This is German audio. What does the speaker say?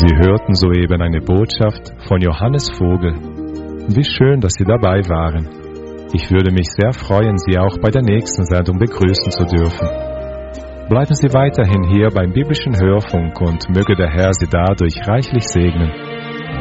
Sie hörten soeben eine Botschaft von Johannes Vogel. Wie schön, dass Sie dabei waren. Ich würde mich sehr freuen, Sie auch bei der nächsten Sendung begrüßen zu dürfen. Bleiben Sie weiterhin hier beim biblischen Hörfunk und möge der Herr Sie dadurch reichlich segnen.